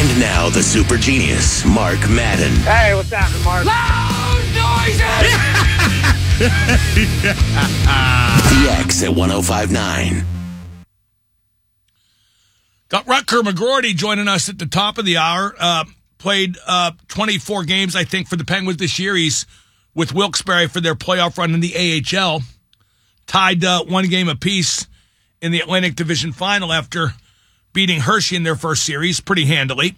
And now the super genius, Mark Madden. Hey, what's happening, Mark? Loud noises! The X at 105.9. Got Rutger McGroarty joining us at the top of the hour. Played 24 games, I think, for the Penguins this year. He's with Wilkes-Barre for their playoff run in the AHL. Tied one game apiece in the Atlantic Division Final after beating Hershey in their first series pretty handily.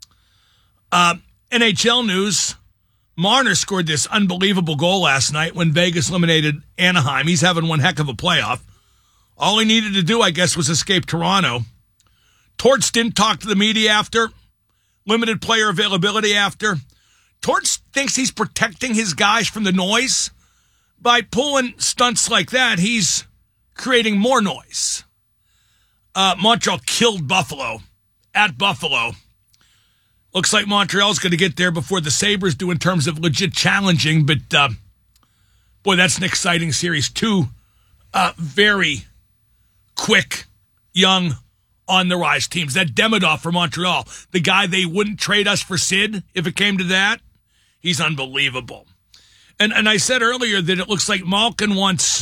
NHL news, Marner scored this unbelievable goal last night when Vegas eliminated Anaheim. He's having one heck of a playoff. All he needed to do, I guess, was escape Toronto. Torts didn't talk to the media after. Limited player availability after. Torts thinks he's protecting his guys from the noise. By pulling stunts like that, he's creating more noise. Montreal killed Buffalo at Buffalo. Looks like Montreal's going to get there before the Sabres do in terms of legit challenging, but boy, that's an exciting series. Two very quick, young, on-the-rise teams. That Demidov for Montreal, the guy they wouldn't trade us for Sid if it came to that, he's unbelievable. And I said earlier that it looks like Malkin wants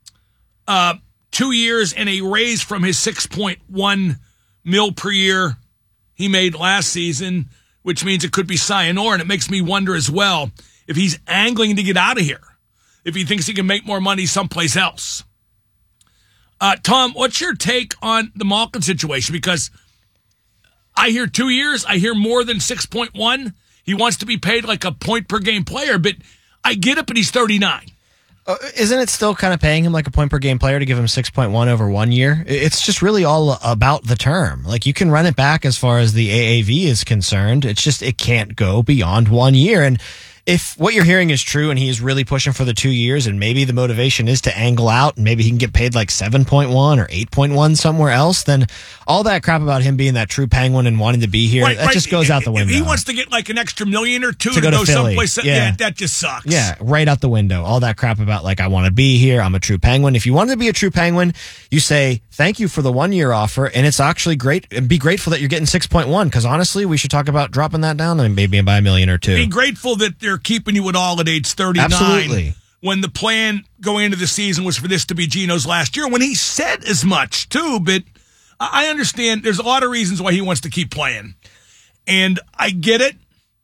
2 years and a raise from his $6.1 million per year he made last season, which means it could be sayonara. And it makes me wonder as well if he's angling to get out of here, if he thinks he can make more money someplace else. Tom, what's your take on the Malkin situation? Because I hear 2 years, I hear more than 6.1. He wants to be paid like a point per game player, but I get it, but he's 39. Isn't it still kind of paying him like a point per game player to give him 6.1 over 1 year? It's just really all about the term. Like, you can run it back as far as the AAV is concerned. It's just, it can't go beyond 1 year. And if what you're hearing is true and he is really pushing for the 2 years and maybe the motivation is to angle out and maybe he can get paid like 7.1 or 8.1 somewhere else, then all that crap about him being that true Penguin and wanting to be here, that just goes out the window. If he wants to get like an extra million or two to go Philly. Someplace, yeah, that just sucks. Yeah, right out the window. All that crap about like, I want to be here, I'm a true Penguin. If you wanted to be a true Penguin, you say, thank you for the 1 year offer, and it's actually great, and be grateful that you're getting 6.1, because honestly, we should talk about dropping that down and maybe by $1 million or $2 million. Be grateful that they're keeping you at all at age 39. Absolutely. When the plan going into the season was for this to be Gino's last year, when he said as much too, but I understand there's a lot of reasons why he wants to keep playing. And I get it.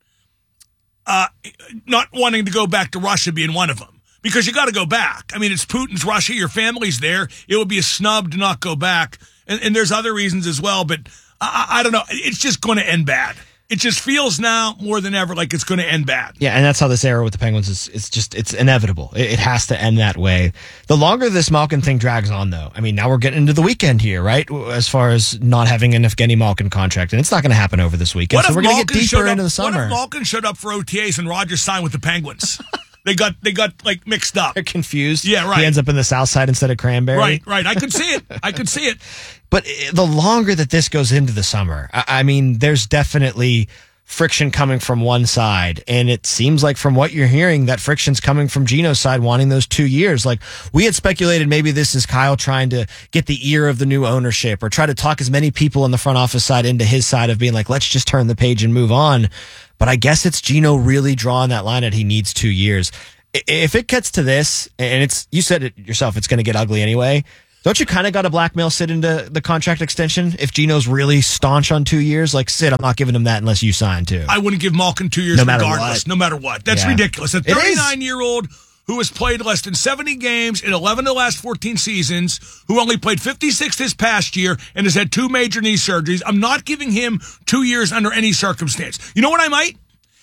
Not wanting to go back to Russia being one of them. Because you got to go back. I mean, it's Putin's Russia. Your family's there. It would be a snub to not go back. And there's other reasons as well. But I don't know. It's just going to end bad. It just feels now more than ever like it's going to end bad. Yeah, and that's how this era with the Penguins is. It's inevitable. It has to end that way. The longer this Malkin thing drags on, though, I mean, now we're getting into the weekend here, right? As far as not having an Evgeny Malkin contract, and it's not going to happen over this weekend. So we're going to get deeper into the summer. What if Malkin showed up for OTAs and Rogers signed with the Penguins? They got like mixed up. They're confused. Yeah, right. He ends up in the South Side instead of Cranberry. Right. I could see it. But the longer that this goes into the summer, I mean, there's definitely friction coming from one side. And it seems like from what you're hearing, that friction's coming from Gino's side wanting those 2 years. Like, we had speculated maybe this is Kyle trying to get the ear of the new ownership or try to talk as many people on the front office side into his side of being like, let's just turn the page and move on. But I guess it's Gino really drawing that line that he needs 2 years. If it gets to this, and it's, you said it yourself, it's going to get ugly anyway. Don't you kind of got to blackmail Sid into the contract extension if Gino's really staunch on 2 years? Like, Sid, I'm not giving him that unless you sign too. I wouldn't give Malkin 2 years regardless, no matter what. That's ridiculous. A 39-year-old who has played less than 70 games in 11 of the last 14 seasons, who only played 56 this past year and has had 2 major knee surgeries. I'm not giving him 2 years under any circumstance. You know what I might?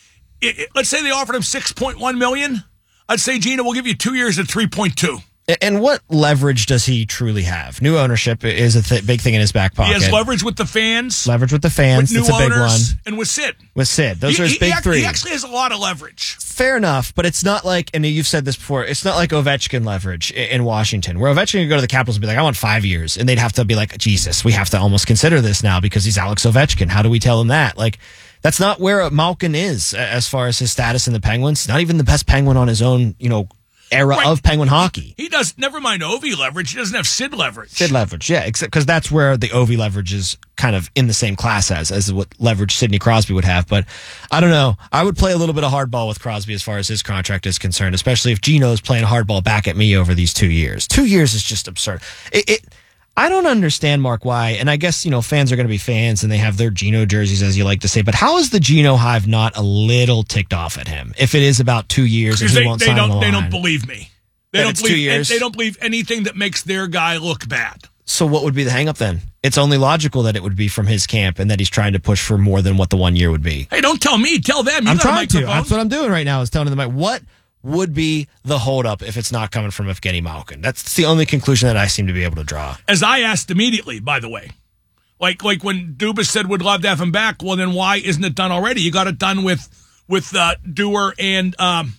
Let's say they offered him $6.1 million. I'd say, Gino, we'll give you 2 years at 3.2. And what leverage does he truly have? New ownership is a big thing in his back pocket. He has leverage with the fans. Leverage with the fans. With That's a big one. And with Sid. Those are his big three. He actually has a lot of leverage. Fair enough, but it's not like, and you've said this before, it's not like Ovechkin leverage in Washington, where Ovechkin could go to the Capitals and be like, I want 5 years. And they'd have to be like, Jesus, we have to almost consider this now because he's Alex Ovechkin. How do we tell him that? Like, that's not where Malkin is as far as his status in the Penguins. Not even the best Penguin on his own, era of Penguin hockey. He does, never mind Ovi leverage, he doesn't have Sid leverage. Sid leverage, yeah, except because that's where the Ovi leverage is kind of in the same class as what leverage Sidney Crosby would have. But I don't know. I would play a little bit of hardball with Crosby as far as his contract is concerned, especially if Gino's playing hardball back at me over these 2 years. 2 years is just absurd. I don't understand, Mark, why, and I guess, fans are going to be fans and they have their Gino jerseys, as you like to say, but how is the Gino Hive not a little ticked off at him if it is about 2 years and he won't sign the line? They don't believe me. They don't believe 2 years? They don't believe anything that makes their guy look bad. So what would be the hang-up then? It's only logical that it would be from his camp and that he's trying to push for more than what the 1 year would be. Hey, don't tell me. Tell them. I'm trying to. That's what I'm doing right now is telling them, what would be the holdup if it's not coming from Evgeny Malkin? That's the only conclusion that I seem to be able to draw. As I asked immediately, by the way. Like when Dubas said would love to have him back, well, then why isn't it done already? You got it done with Dewar and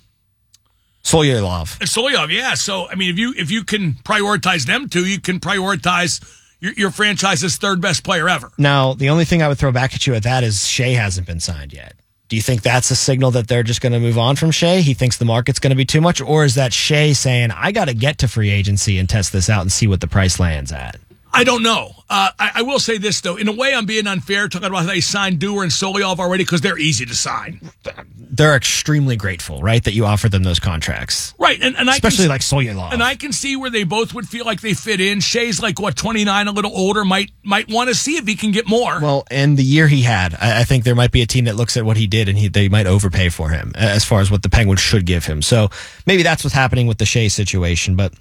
Solyov, yeah. So, I mean, if you can prioritize them two, you can prioritize your franchise's third best player ever. Now, the only thing I would throw back at you at that is Shea hasn't been signed yet. Do you think that's a signal that they're just going to move on from Shea? He thinks the market's going to be too much? Or is that Shea saying, I got to get to free agency and test this out and see what the price lands at? I don't know. I will say this, though. In a way, I'm being unfair talking about how they signed Dewar and Solyov already because they're easy to sign. They're extremely grateful, right, that you offered them those contracts. Right. And especially like Solyov. And I can see where they both would feel like they fit in. Shea's like, 29, a little older, might want to see if he can get more. Well, and the year he had, I think there might be a team that looks at what he did and they might overpay for him as far as what the Penguins should give him. So maybe that's what's happening with the Shea situation. But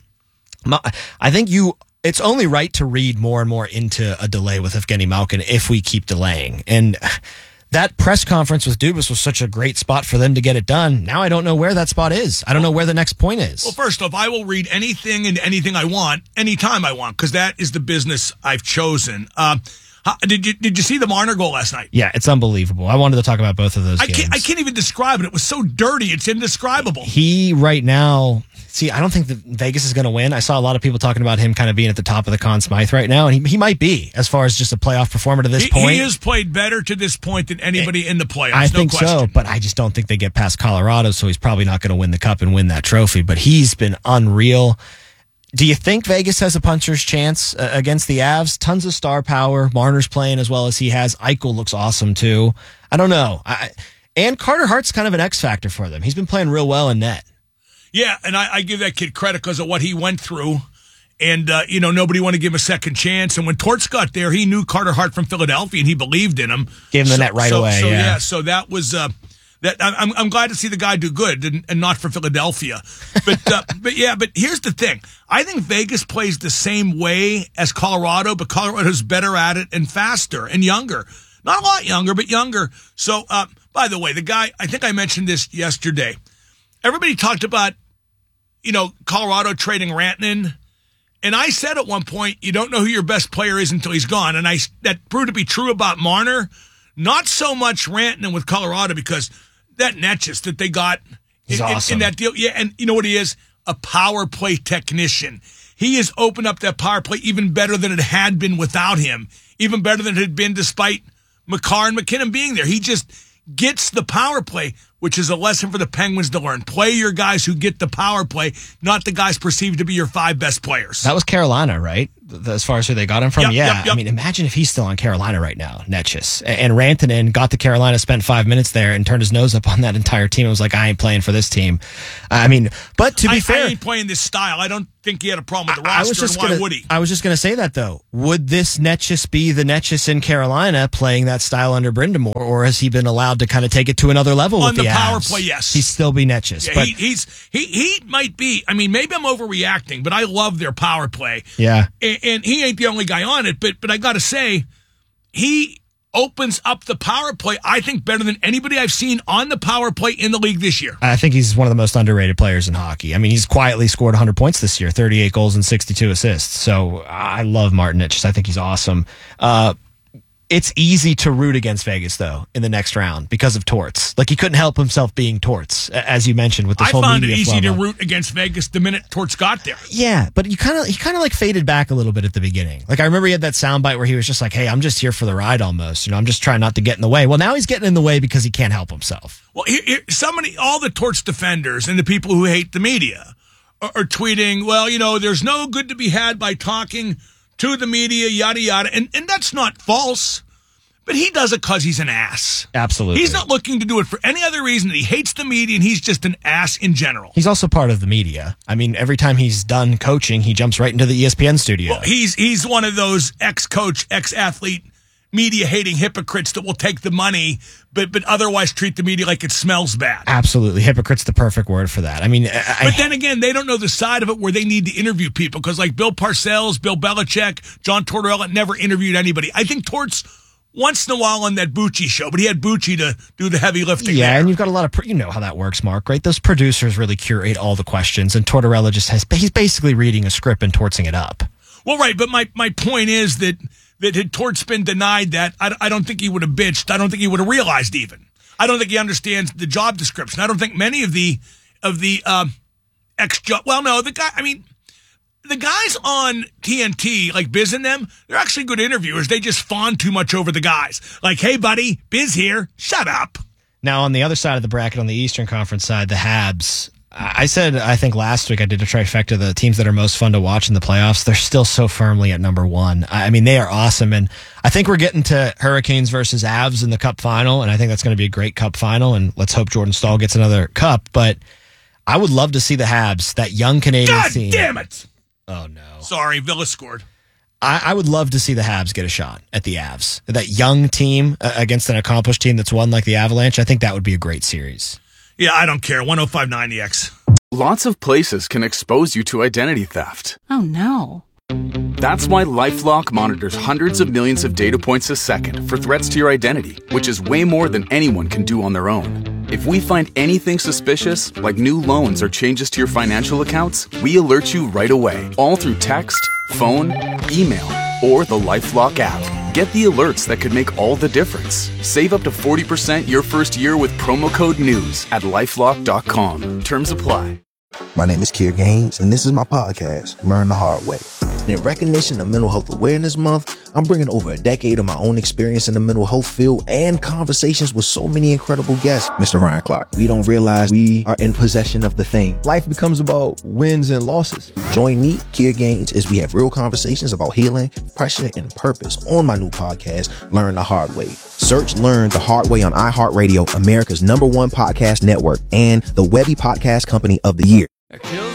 I think it's only right to read more and more into a delay with Evgeny Malkin if we keep delaying. And that press conference with Dubas was such a great spot for them to get it done. Now I don't know where that spot is. I don't know where the next point is. Well, first off, I will read anything and anything I want, anytime I want, because that is the business I've chosen. Did you see the Marner goal last night? Yeah, it's unbelievable. I wanted to talk about both of those games. I can't even describe it. It was so dirty. It's indescribable. He right now... See, I don't think that Vegas is going to win. I saw a lot of people talking about him kind of being at the top of the Conn Smythe right now, and he might be as far as just a playoff performer to this point. He has played better to this point than anybody in the playoffs. I think no question. so, but I just don't think they get past Colorado, so he's probably not going to win the cup and win that trophy. But he's been unreal. Do you think Vegas has a puncher's chance against the Avs? Tons of star power. Marner's playing as well as he has. Eichel looks awesome too. I don't know. And Carter Hart's kind of an X factor for them. He's been playing real well in net. Yeah, and I give that kid credit because of what he went through. And, nobody wanted to give him a second chance. And when Torts got there, he knew Carter Hart from Philadelphia, and he believed in him. Gave him the net right away, So that was that. I'm glad to see the guy do good and not for Philadelphia. But here's the thing. I think Vegas plays the same way as Colorado, but Colorado's better at it and faster and younger. Not a lot younger, but younger. So, by the way, the guy, I think I mentioned this yesterday. Everybody talked about, Colorado trading Rantanen. And I said at one point, you don't know who your best player is until he's gone. And that proved to be true about Marner. Not so much Rantanen with Colorado because that Netchis that they got awesome. in that deal. Yeah, and you know what he is? A power play technician. He has opened up that power play even better than it had been without him. Even better than it had been despite Makar and McKinnon being there. He just gets the power play, which is a lesson for the Penguins to learn. Play your guys who get the power play, not the guys perceived to be your 5 best players. That was Carolina, right? As far as who they got him from? Yep. I mean, imagine if he's still on Carolina right now, Netchis. And Rantanen got to Carolina, spent 5 minutes there, and turned his nose up on that entire team. It was like, I ain't playing for this team. I mean, but to be fair... I ain't playing this style. I don't think he had a problem with the roster, why would he? I was just going to say that, though. Would this Netchis be the Netchis in Carolina playing that style under Brind'Amour, or has he been allowed to kind of take it to another level with the Avs? On the power play, yes. He'd still be Netchis. Yeah, but he might be. I mean, maybe I'm overreacting, but I love their power play. Yeah. And he ain't the only guy on it, but I got to say, he opens up the power play, I think, better than anybody I've seen on the power play in the league this year. I think he's one of the most underrated players in hockey. I mean, he's quietly scored 100 points this year, 38 goals and 62 assists. So I love Martin Netchis. I think he's awesome. It's easy to root against Vegas, though, in the next round because of Torts. Like, he couldn't help himself being Torts, as you mentioned, with this whole media I found it easy flubber. to root against Vegas the minute Torts got there. Yeah, but he kind of like faded back a little bit at the beginning. Like, I remember he had that soundbite where he was just like, hey, I'm just here for the ride almost. I'm just trying not to get in the way. Well, now he's getting in the way because he can't help himself. Well, all the Torts defenders and the people who hate the media are tweeting, well, there's no good to be had by talking to the media, yada, yada. And that's not false. But he does it because he's an ass. Absolutely. He's not looking to do it for any other reason than he hates the media and he's just an ass in general. He's also part of the media. I mean, every time he's done coaching, he jumps right into the ESPN studio. Well, he's one of those ex-coach, ex-athlete, media-hating hypocrites that will take the money, but otherwise treat the media like it smells bad. Absolutely. Hypocrite's the perfect word for that. I mean, but then again, they don't know the side of it where they need to interview people because like Bill Parcells, Bill Belichick, John Tortorella never interviewed anybody. I think Torts once in a while on that Bucci show, but he had Bucci to do the heavy lifting. Yeah, there. and you've got a lot of, you know how that works, Mark, right? Those producers really curate all the questions, and Tortorella he's basically reading a script and tortsing it up. Well, right, but my point is that had Torts been denied that, I don't think he would have bitched. I don't think he would have realized even. I don't think he understands the job description. I don't think many of the ex-job, well, no, the guys on TNT, like Biz and them, they're actually good interviewers. They just fawn too much over the guys. Like, hey, buddy, Biz here. Shut up. Now, on the other side of the bracket, on the Eastern Conference side, the Habs, I think last week I did a trifecta, the teams that are most fun to watch in the playoffs, they're still so firmly at number one. I mean, they are awesome. And I think we're getting to Hurricanes versus Avs in the Cup final, and I think that's going to be a great Cup final, and let's hope Jordan Staal gets another Cup. But I would love to see the Habs, that young Canadian team. God damn it! Oh, no. Sorry, Villa scored. I would love to see the Habs get a shot at the Avs. That young team against an accomplished team that's won like the Avalanche, I think that would be a great series. Yeah, I don't care. 105.9 The X. Lots of places can expose you to identity theft. Oh, no. That's why LifeLock monitors hundreds of millions of data points a second for threats to your identity, which is way more than anyone can do on their own. If we find anything suspicious, like new loans or changes to your financial accounts, we alert you right away, all through text, phone, email, or the LifeLock app. Get the alerts that could make all the difference. Save up to 40% your first year with promo code NEWS at LifeLock.com. Terms apply. My name is Kier Gaines, and this is my podcast, Learn the Hard Way. In recognition of Mental Health Awareness Month, I'm bringing over a decade of my own experience in the mental health field and conversations with so many incredible guests. Mr. Ryan Clark, we don't realize we are in possession of the thing. Life becomes about wins and losses. Join me, Kier Gaines, as we have real conversations about healing, pressure, and purpose on my new podcast, Learn the Hard Way. Search Learn the Hard Way on iHeartRadio, America's #1 podcast network, and the Webby Podcast Company of the Year.